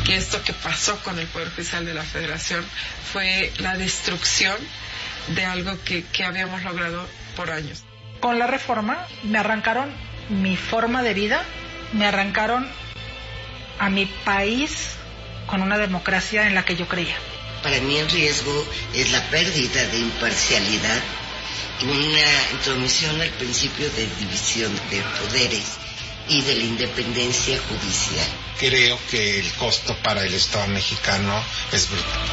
que esto que pasó con el Poder Judicial de la Federación fue la destrucción de algo que habíamos logrado por años. Con la reforma me arrancaron mi forma de vida, me arrancaron a mi país con una democracia en la que yo creía. Para mí el riesgo es la pérdida de imparcialidad y una intromisión al principio de división de poderes y de la independencia judicial. Creo que el costo para el Estado mexicano es brutal.